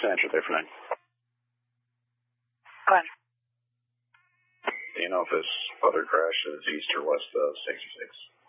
Central there for 9. Go ahead. Do you know if this other crash is east or west of 66?